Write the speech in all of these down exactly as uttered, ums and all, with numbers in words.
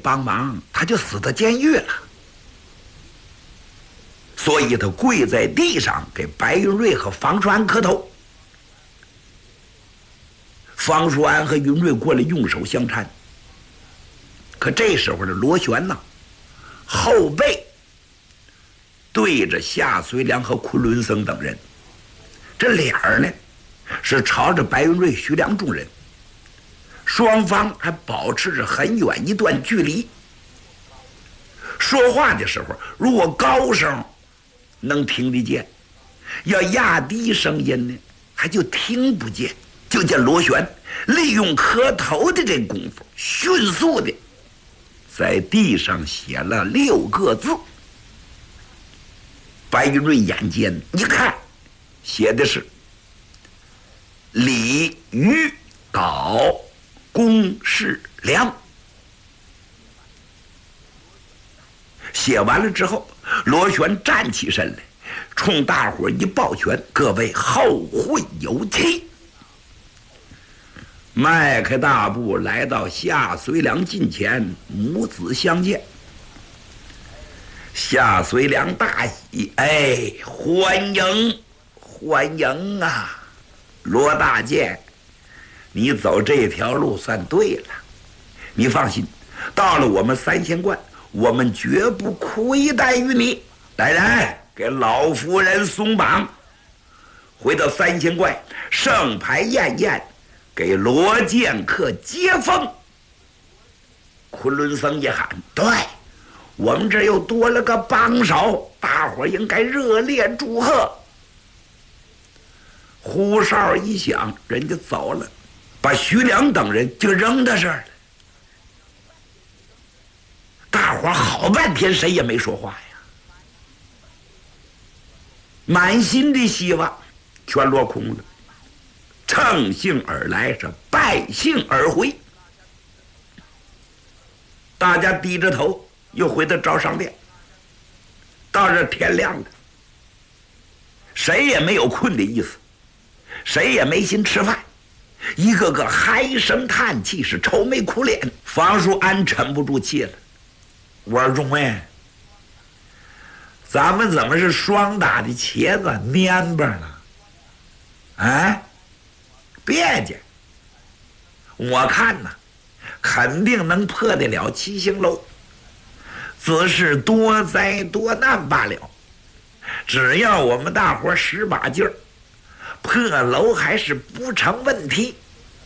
帮忙，他就死到监狱了。所以他跪在地上给白云瑞和方叔安磕头。方叔安和云瑞过来用手相搀。可这时候的螺旋呢，后背对着夏随良和昆仑僧等人，这脸儿呢是朝着白云瑞、徐良众人，双方还保持着很远一段距离。说话的时候，如果高声能听得见，要压低声音呢，还就听不见。就见螺旋利用磕头的这功夫，迅速的在地上写了六个字。白云瑞眼尖一看，写的是李渔镐公事良。写完了之后，螺旋站起身来，冲大伙一抱拳：“各位后会有期。”迈开大步来到夏随良近前，母子相见。夏随良大喜：“哎，欢迎欢迎啊！罗大剑，你走这条路算对了。你放心，到了我们三仙观，我们绝不亏待于你。来人，给老夫人松绑。回到三仙观，盛牌宴宴，给罗剑客接风。”昆仑僧一喊：“对，我们这又多了个帮手，大伙应该热烈祝贺。”呼哨一响，人家走了，把徐良等人就扔到这儿了。大伙好半天谁也没说话呀，满心的希望全落空了。乘兴而来，是败兴而回。大家低着头又回到招商店。到这天亮了，谁也没有困的意思，谁也没心吃饭，一个个唉声叹气，是愁眉苦脸。方叔安沉不住气了：“我说钟卫，咱们怎么是双打的茄子蔫巴了？啊？别介，我看呐，肯定能破得了七星楼，只是多灾多难罢了。只要我们大伙使把劲儿，破楼还是不成问题。”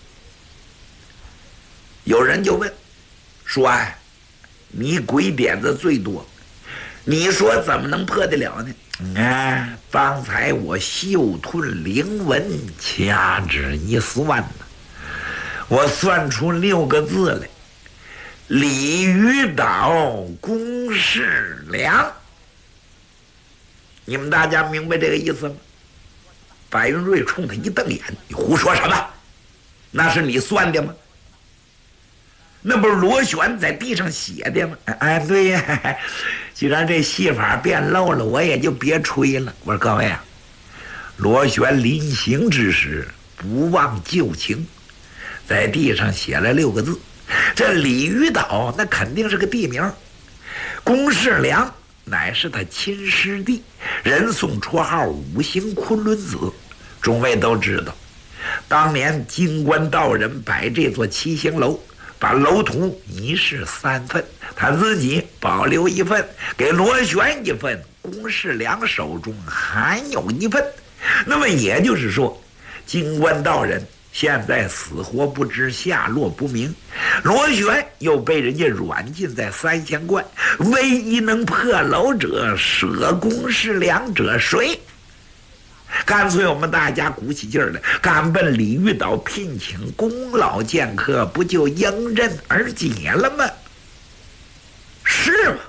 有人就问说：“哎，你鬼点子最多，你说怎么能破得了呢？”啊，方才我嗅吞灵文，掐指一算呢，我算出六个字来：鲤鱼岛公事良。你们大家明白这个意思吗？白云瑞冲他一瞪眼：“你胡说什么？那是你算的吗？那不是螺旋在地上写的吗？”“哎，对呀，既然这戏法变漏了，我也就别吹了。”我说：“各位啊，螺旋临行之时不忘旧情，在地上写了六个字。这鲤鱼岛那肯定是个地名，公事良乃是他亲师弟，人送绰号五行昆仑子。众位都知道，当年金官道人摆这座七星楼，把楼图一式三份，他自己保留一份，给螺旋一份，公事良手中还有一份。那么也就是说，金官道人现在死活不知，下落不明，螺旋又被人家软禁在三仙观，唯一能破楼者，舍公事良者谁？干脆我们大家鼓起劲儿来，赶奔鲤鱼岛聘请宫老剑客，不就迎刃而解了吗？是吗？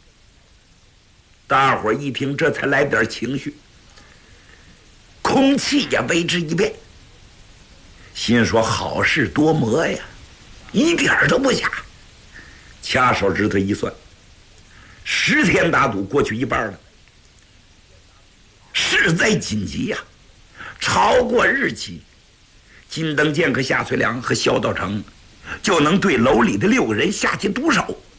大伙儿一听，这才来点情绪，空气也为之一变，心说好事多磨呀，一点儿都不假。掐手指头一算，十天打赌过去一半了，势在紧急呀、啊！超过日期，金灯剑客夏翠良和萧道成就能对楼里的六个人下起毒手。